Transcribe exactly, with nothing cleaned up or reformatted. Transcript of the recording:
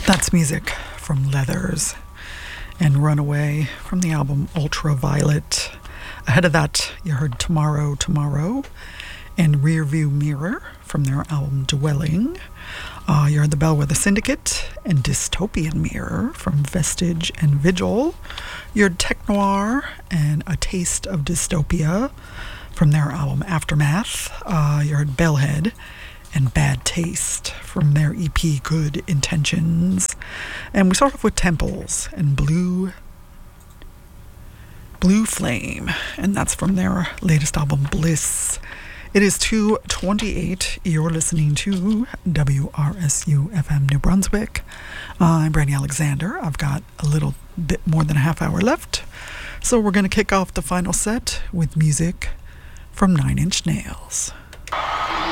That's music from Leathers and Runaway from the album Ultraviolet. Ahead of that, you heard Tomorrow, Tomorrow and Rearview Mirror from their album Dwelling. Uh, you heard the Bellwether Syndicate and Dystopian Mirror from Vestige and Vigil. You heard Tech Noir and A Taste of Dystopia from their album Aftermath. Uh, you heard Bellhead and Bad Taste from their E P Good Intentions. And we start off with Temples and Blue Blue Flame, and that's from their latest album Bliss. It is two twenty-eight. You're listening to W R S U F M New Brunswick. Uh, I'm Brandy Alexander. I've got a little bit more than a half hour left, so we're going to kick off the final set with music from Nine Inch Nails.